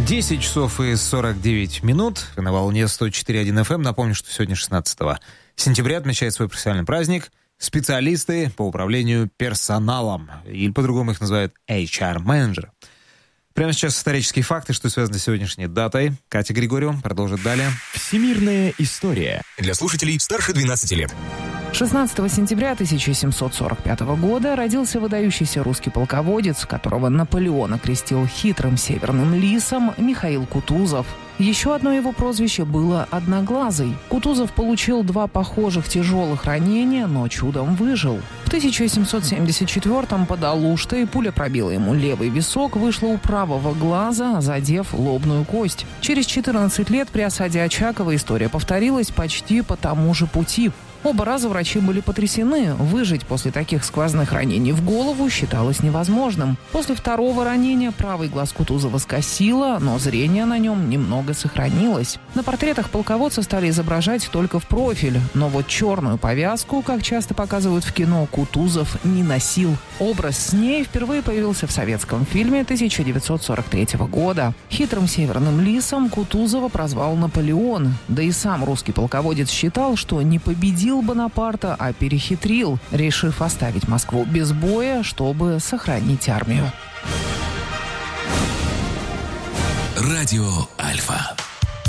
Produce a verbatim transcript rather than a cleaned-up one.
десять часов и сорок девять минут. На волне сто четыре и один эф эм. Напомню, что сегодня шестнадцатого сентября отмечает свой профессиональный праздник специалисты по управлению персоналом. Или по-другому их называют эйч ар-менеджеры. Прямо сейчас исторические факты, что связано с сегодняшней датой. Катя Григорьева продолжит далее. Всемирная история. Для слушателей старше двенадцати лет. шестнадцатого сентября тысяча семьсот сорок пятого года родился выдающийся русский полководец, которого Наполеон окрестил хитрым северным лисом, Михаил Кутузов. Еще одно его прозвище было «Одноглазый». Кутузов получил два похожих тяжелых ранения, но чудом выжил. В тысяча семьсот семьдесят четвёртом под Алуштой пуля пробила ему левый висок, вышла у правого глаза, задев лобную кость. Через четырнадцать лет при осаде Очакова история повторилась почти по тому же пути. Оба раза врачи были потрясены. Выжить после таких сквозных ранений в голову считалось невозможным. После второго ранения правый глаз Кутузова скосило, но зрение на нем немного сохранилось. На портретах полководца стали изображать только в профиль. Но вот черную повязку, как часто показывают в кино, Кутузов не носил. Образ с ней впервые появился в советском фильме тысяча девятьсот сорок третьего года. Хитрым северным лисом Кутузова прозвал Наполеон. Да и сам русский полководец считал, что не победил Бонапарта, а перехитрил, решив оставить Москву без боя, чтобы сохранить армию. Радио Альфа.